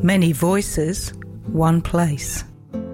Many voices, one place.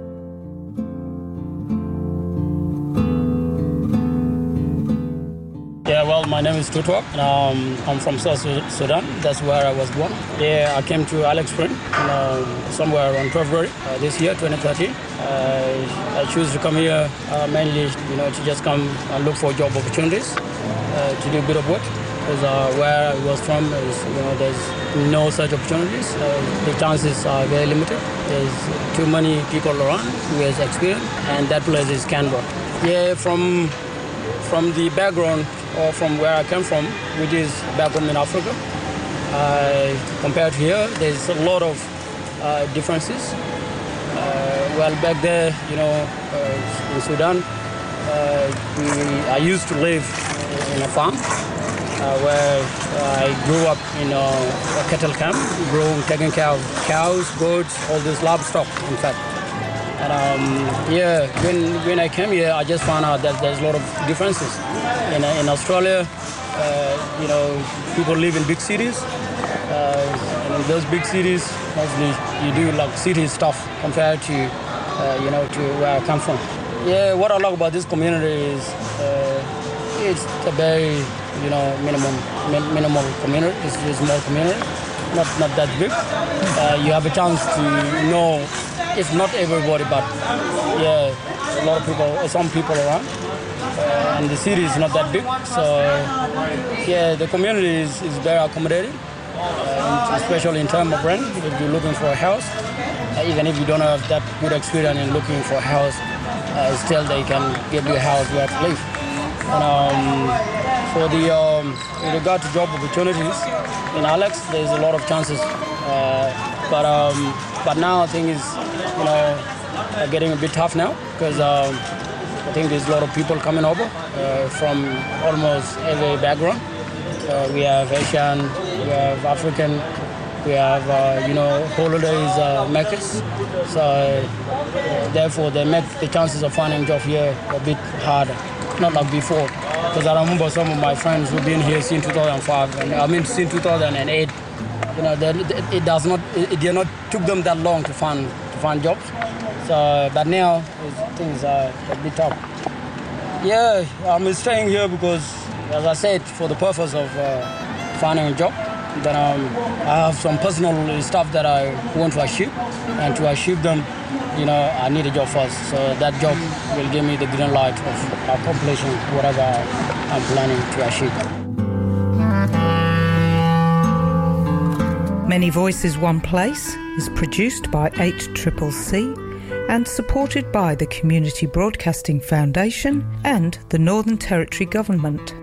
Yeah, well, my name is Tutwak, and I'm from South Sudan. That's where I was born. Yeah, I came to Alex Spring somewhere around February this year, 2013. I choose to come here mainly, to just come and look for job opportunities, to do a bit of work. Because where I was from is, there's no such opportunities. The chances are very limited. There's too many people around who has experience, and that place is Canberra. Yeah, from the background, or from where I came from, which is back home in Africa, compared to here, there's a lot of differences. Well, back there, in Sudan, I used to live in a farm where I grew up in a cattle camp, taking care of cows, goats, all this livestock, in fact. And when I came here, I just found out that there's a lot of differences. In Australia, people live in big cities. And in those big cities, mostly you do like city stuff compared to, to where I come from. Yeah, what I like about this community is it's a very, minimal community. It's a small community, not that big. You have a chance to know. It's not everybody, but yeah, a lot of people, some people around. And the city is not that big, so yeah, the community is very accommodating, especially in terms of rent. If you're looking for a house, even if you don't have that good experience in looking for a house, still they can give you a house where to live. And for the in regard to job opportunities in Alex, there's a lot of chances, but now I think it's getting a bit tough now because I think there's a lot of people coming over from almost every background. We have Asian, we have African, we have holidays makers. So therefore they make the chances of finding a job here a bit harder, not like before. Because I remember some of my friends who've been here since 2005, since 2008. It did not took them that long to find jobs. So, but now things are a bit tough. Yeah, I'm staying here because, as I said, for the purpose of finding a job. Then I have some personal stuff that I want to achieve, and to achieve them, I need a job first. So that job will give me the green light of accomplishing whatever I'm planning to achieve. Many Voices, One Place is produced by 8CCC and supported by the Community Broadcasting Foundation and the Northern Territory Government.